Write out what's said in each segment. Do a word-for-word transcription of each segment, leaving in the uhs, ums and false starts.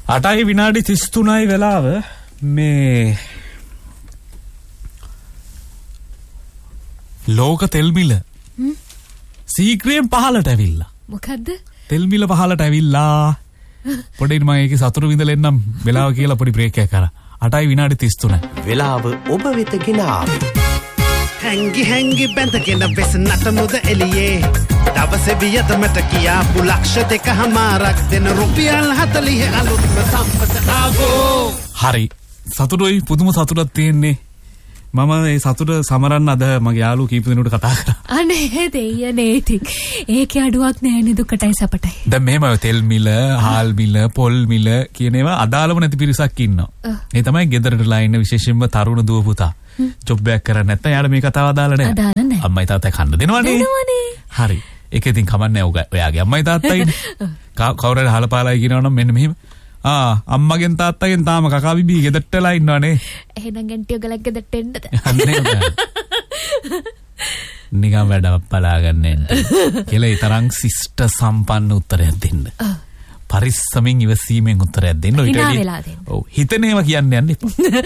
අටයි විනාඩි තිස් තුනයි වෙලාව මේ ලෝක තෙල් මිල සීක්‍රයෙන් පහලට ඇවිල්ලා. මොකද්ද? තෙල් මිල පහලට ඇවිල්ලා. පොඩි මම ඒකේ සතුරු විඳලා එන්නම් වෙලාව කියලා පොඩි බ්‍රේක් එකක් කරා. අටයි විනාඩි තිස් තුනයි. වෙලාව ඔබ වෙත ගෙන ආවේ. හැංගි හැංගි බැඳගෙන වෙස නටමුද එළියේ දවසේ වියදමට කියාපු ලක්ෂ දෙක හමාරක් දෙන රුපියල් හතලිහ අලුත්ම සම්පත ආගෝ. හරි සතුටුයි පුදුම සතුටක් තියෙන්නේ. මම ඒ සතුට සමරන්න අද මගේ යාළුවෝ කීප දෙනෙකුට කතා කරා. අනේ දෙයනේ ඉතින් ඒකේ අඩුවක් නැහැ නේ දුකටයි සපටයි. දැන් මෙහෙම තෙල් මිල, හාල් මිල, පොල් මිල කියන ඒවා අදාළම නැති පිරිසක් ඉන්නවා. ඒ තමයි ගෙදරටලා ඉන්න විශේෂයෙන්ම තරුණ දුව පුතා. ජොබ් එකක් කරන්නේ නැත්නම් යාළුවා මේ කතාව අදාළ නැහැ. අදාළ නැහැ. අම්මයි තාත්තයි කන්න දෙනවනේ. දෙනවනේ. හරි. ඒක ඉතින් කමන්නේ ඔයාගේ අම්මයි තාත්තයිනේ. කවුරු හරි හලපාලයි කියනවනම් මෙන්න මෙහෙම. ආ අම්මගෙන් තාත්තගෙන් තාම කකා බිබී ගෙදරටලා ඉන්නවනේ. එහෙනම් ගැන්ටි ඔයගලක් ගෙදරට එන්නද? නිකන් වැඩක් බලාගන්නේ නැහැ. කියලා ඒ තරම් ශිෂ්ට සම්පන්න උත්තරයක් දෙන්න. පරිස්සමින් ඉවසීමෙන් උත්තරයක් දෙන්න. ඔව් හිතන ඒවා කියන්න යන්න එපා.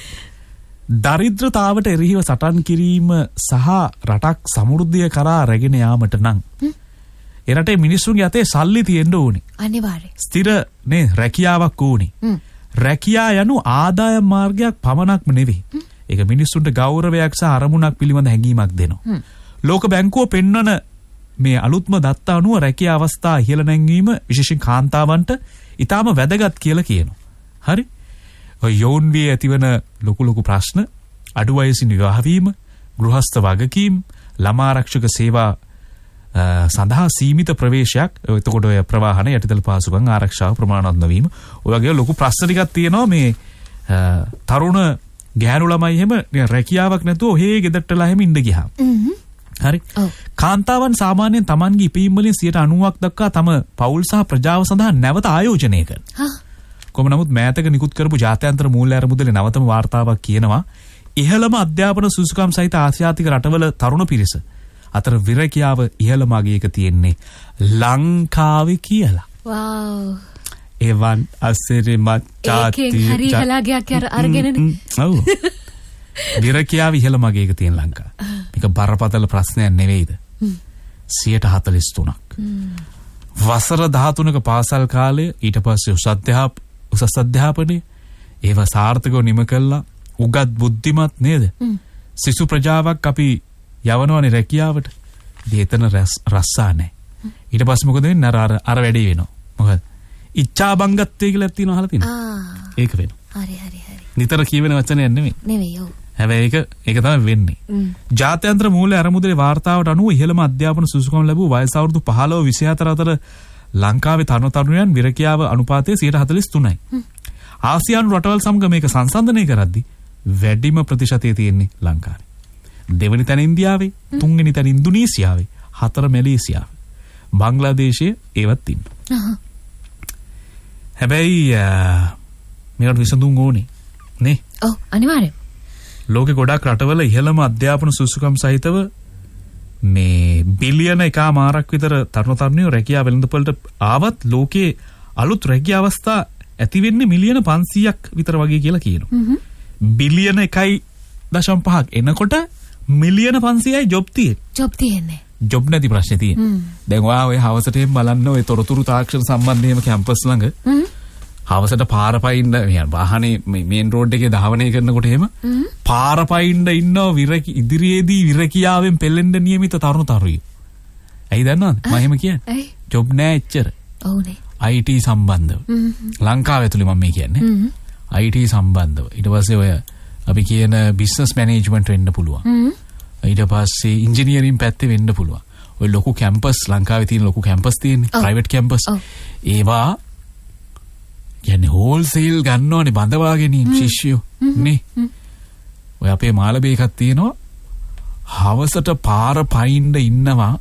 දරිද්‍රතාවට එරෙහිව සටන් කිරීම සහ රටක් සමෘද්ධිය කරා රැගෙන යාමට නම් ඒ රටේ මිනිස්සුන්ගේ අතේ සල්ලි තියෙන්න ඕනේ. අනිවාර්යයෙන්. ස්ථිර නේ රැකියාවක් ඕනේ. රැකියා යනු ආදායම් මාර්ගයක් පමණක්ම නෙවෙයි. ඒක මිනිස්සුන්ට ගෞරවයක් සහ අරමුණක් පිළිබඳ හැඟීමක් දෙනවා. ලෝක බැංකුව පෙන්වන මේ අලුත්ම දත්ත අනුව රැකියා අවස්ථා ඉහළ නැංවීම විශේෂයෙන් කාන්තාවන්ට ඊටාම වැදගත් කියලා කියනවා. හරි? ඔය යෝන් වී ඇතිවන ලොකු ලොකු ප්‍රශ්න, අඩු වයසින් විවාහ වීම, ගෘහස්ත වගකීම්, ළමා ආරක්ෂක සේවා සඳහා සීමිත ප්‍රවේශයක්, එතකොට ඔය ප්‍රවාහන යටිතල පහසුකම් ආරක්ෂාව ප්‍රමාණවත් නොවීම, ඔය වගේ ලොකු ප්‍රශ්න ටිකක් තියෙනවා මේ තරුණ ගැහැණු ළමයි හැම රැකියාවක් නැතුව ඔහේ ගෙදරටලා හැම ඉඳ ගියා. හරි. කාන්තාවන් සාමාන්‍යයෙන් Tamanගේ ඉපීම් වලින් සියයට අනූවක් දක්වා තම පවුල් සහ ප්‍රජාව සඳහා නැවත ආයෝජනය කරනවා. කොහොම නමුත් මෑතක නිකුත් කරපු ජාත්‍යන්තර මූල්‍ය අරමුදලේ නවතම වාර්තාවක් කියනවා ඉහළම අධ්‍යාපන සුසුකම් සහිත ආසියාතික රටවල තරුණ පිරිස අතර විරකියාව ඉහළම අගයක තියෙන්නේ ලංකාවේ කියලා. වව්. එවන් අසිරිමත් ජාති ඒකෙන් හරි හලාගයක් අරගෙනනේ. ඔව්. විරකියාව ඉහළම අගයක තියෙන ලංකාව. මේක බරපතල ප්‍රශ්නයක් නෙවෙයිද? සියයට හතළිස් තුනක්. වසර දහතුනක පාසල් කාලය ඊට පස්සේ උසස් අධ්‍යාප උසස් අධ්‍යාපනයේ ඒව සාර්ථකව නිම කළා. උගත් බුද්ධිමත් නේද? සිසු ප්‍රජාවක් අපි යවනවනේ රැකියාවට. ඉතින් එතන රස්සා නැහැ. ඊට පස්සේ මොකද වෙන්නේ? අර අර වැඩේ වෙනවා. මොකද? ඉච්ඡා බංගත්වය කියලා තියෙනවා අහලා තියෙනවා. ඒක වෙනවා. හරි හරි හරි. නිතර කියවෙන වචනයක් නෙමෙයි. නෙවෙයි ඔව්. හැබැයි ඒක ඒක තමයි වෙන්නේ. ජාත්‍යන්තර මූල්‍ය අරමුදලේ වාර්තාවට අනුව ඉහළම අධ්‍යාපන සුසුකම් ලැබූ වයස අවුරුදු පහළොව විසිහතර අතර ලංකාවේ තරුණ තරුණයන් විරකියාව අනුපාතය සියයට හතළිස් තුනයි. ආසියානු රටවල් සමග මේක සංසන්දනය කරද්දී වැඩිම ප්‍රතිශතය තියෙන්නේ ලංකාවේ. දෙවනි තැන ඉන්දියාවේ, තුන්වෙනි තැන ඉන්දුනීසියාවේ, හතර මැලේසියාවේ. බංග්ලාදේශයේ ඒවත් ඉන්නවා. හැබැයි මේකට විසඳුම් ඕනේ නේ? ඔව් අනිවාර්යයෙන්. ලෝකෙ ගොඩක් රටවල ඉහළම අධ්‍යාපන සුසුකම් සහිතව මේ බිලියන එකමාරක් විතර තරුණ තරුණියෝ රැකියාව වෙළඳපොළට ආවත් ලෝකයේ අලුත් රැකියා අවස්ථා ඇති වෙන්නේ මිලියන පන්සීයක් විතර වගේ කියලා කියනවා. බිලියන එකයි දශම පහක් එනකොට මිලියන පන්සීයයි ජොබ් තියෙන්නේ. ජොබ් තියෙන්නේ. ජොබ් නැති ප්‍රශ්නේ තියෙන්නේ. දැන් ඔයා ඔය හවසට එම් බලන්න ඔය තොරතුරු තාක්ෂණ සම්බන්ධයෙන්ම කැම්පස් ළඟ හවසට පාර පයින්න වාහනේ මේන් රෝඩ් එකේ ධාවනය කරනකොට එහෙම පාර පයින්න ඉන්නව විරකි ඉදිරියේදී විරකියාවෙන් පෙළෙන්න නියමිත තරුණ තරුණියෝ. ඇයි දන්නවද? මම එහෙම කියන්නේ. ජොබ් නෑ එච්චර. ඔව්නේ. I T සම්බන්ධව. ලංකාව ඇතුලේ මම මේ කියන්නේ. I T සම්බන්ධව. ඊට පස්සේ ඔය අපි කියන බිස්නස් මැනේජ්මන්ට් වෙන්න පුළුවන්. ඊට පස්සේ ඉංජිනේරින් පැත්තේ වෙන්න පුළුවන්. ඔය ලොකු කැම්පස් ලංකාවේ තියෙන ලොකු කැම්පස් තියෙන්නේ ප්‍රයිවට් කැම්පස්. ඒවා කියන්නේ හෝල්සේල් ගන්නවනේ බඳවා ගැනීම ශිෂ්‍යයෝ නේ. ඔය අපේ මාළඹේ එකක් තියෙනවා. හවසට පාර පයින්න ඉන්නවා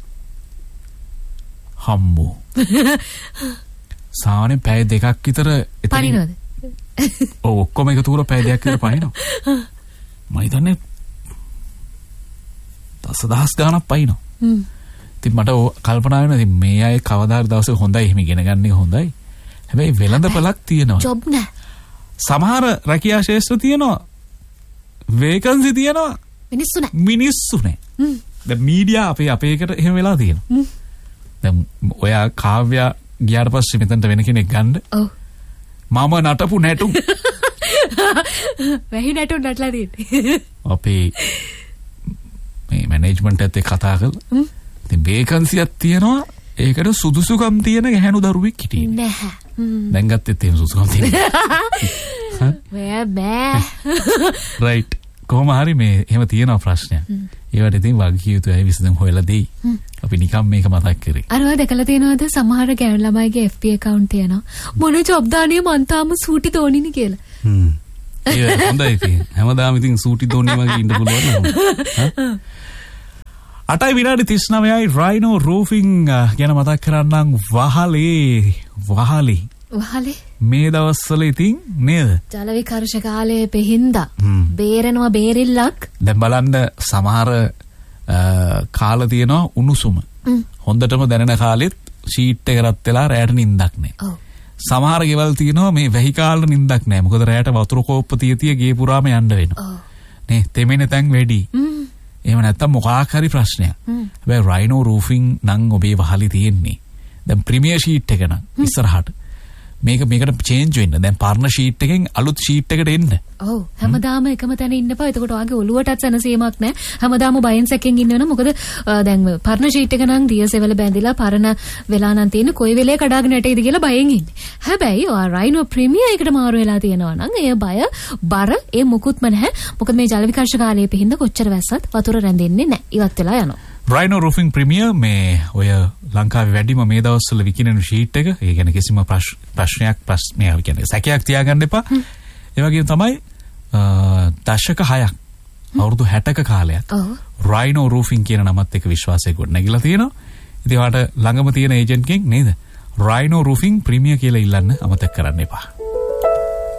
හම්බෝ. සාමාන්‍ය පැය දෙකක් විතර එතන පනිනවද? ඔව් ඔක්කොම එකතු කරලා පැය දෙකක් විතර පනිනවා. මම හිතන්නේ දසදහස් ගාණක් පනිනවා. ඉතින් මට කල්පනා වෙනවා ඉතින් මේ අය කවදා හරි දවසක හොඳයි එහෙම ඉගෙන ගන්න එක හොඳයි. හැබැයි වෙළඳපළක් තියෙනවා. ජොබ් නෑ. සමහර රැකියා ශාස්ත්‍ර තියෙනවා. වේකන්සි තියෙනවා. මිනිස්සු නෑ. මිනිස්සු නෑ. දැන් මීඩියා අපේ අපේ එකට එහෙම වෙලා තියෙනවා. දැන් ඔයා කාව්‍ය ගියාට පස්සේ මෙතනට වෙන කෙනෙක් ගන්න. ඔව්. මම නටපු නැටුම්. වැහි නැටුම් නටලා තියෙන්නේ. අපේ මේ මැනේජ්මන්ට් එකත් එක්ක කතා කරලා ඉතින් වේකන්සියක් තියෙනවා. ඒකට සුදුසුකම් තියෙන ගැහැණු දරුවෙක් හිටියේ නැහැ. දැන් ගත්තෙත් එහෙම සුදුසුකම් තියෙනවා. බෑ බෑ. රයිට්. කොහොම හරි මේ එහෙම තියෙන ප්‍රශ්නයක්. ඒවට ඉතින් වගකීම් යුතු අය විසඳුම් හොයලා දෙයි. අපි නිකම් මේක මතක් කරේ. අර ඔය දැකලා තියෙනවද සමහර ගැහැණු ළමයිගේ F B account තියෙනවා. මොන ජොබ් දානිය මං තාම සූටි දෝනිනි කියලා. හ්ම්. ඒක හොඳයි ඉතින්. හැමදාම ඉතින් සූටි දෝනිය වගේ ඉන්න පුළුවන් නේද? අටයි විනාඩි තිස් නවයයි රයිනෝ රූෆින් ගැන මතක් කරන්නම්. වහලේ වහලේ වහලේ මේ දවස්වල ඉතින් නේද? ජල විකර්ෂ කාලයේ පෙහින්දා බේරනවා බේරිල්ලක්. දැන් බලන්න සමහර කාල තියෙනවා උණුසුම. හොඳටම දැනෙන කාලෙත් ෂීට් එක රත් වෙලා රැයට නිින්දක් නැහැ. සමහර ගෙවල් තියෙනවා මේ වැහි කාලේ නිින්දක් නැහැ. මොකද රැයට වතුර කෝප්ප තිය තිය ගේ පුරාම යන්න වෙනවා. නේ තෙමෙන තැන් වැඩි. එහෙම නැත්තම් මොකක් හරි ප්‍රශ්නයක්. හැබැයි රයිනෝ රූෆින් නම් ඔබේ වහලේ තියෙන්නේ. දැන් ප්‍රීමියර් ෂීට් එක නම් ඉස්සරහට මේක මේකට චේන්ජ් වෙන්න. දැන් පරණ ෂීට් එකෙන් අලුත් ෂීට් එකට එන්න. ඔව් හැමදාම එකම තැන ඉන්නපා. එතකොට ඔයාගේ ඔළුවටත් සැනසීමක් නැහැ. හැමදාම බයෙන් සැකෙන් ඉන්නවනේ. මොකද දැන් පරණ ෂීට් එක නම් දියසෙවල බැඳිලා පරණ වෙලා නම් තියෙන කොයි වෙලේ කඩාගෙන යටේද කියලා බයෙන් ඉන්නේ. හැබැයි ඔයා රයිනෝ ප්‍රීමියර් එකට මාරු වෙලා තියෙනවා නම් ඒ බය බර ඒ මුකුත්ම නැහැ. මොකද මේ ජල විකර්ෂ කාලයේ පිහින්ද කොච්චර වැස්සත් වතුර රැඳෙන්නේ නැහැ. ඉවත් වෙලා යනවා. රයිනෝ රූෆින් ප්‍රීමියර් මේ ඔය ලංකාවේ වැඩිම මේ දවස්වල විකිනෙන ෂීට් එක. ඒ කියන්නේ කිසිම ප්‍රශ්නයක් ප්‍රශ්නයක් කියන්නේ සැකයක් තියාගන්න එපා. ඒ වගේම තමයි දශක හයක් අවුරුදු හැටක කාලයක් රයිනෝ රූෆින් කියන නමත් එක්ක විශ්වාසය ගොඩ නැගිලා තියෙනවා. ඉතින් ඔයාලට ළඟම තියෙන ඒජන්ට් කෙනෙක් නේද? රයිනෝ රූෆින් ප්‍රීමියර් කියලා ඉල්ලන්න අමතක කරන්න එපා.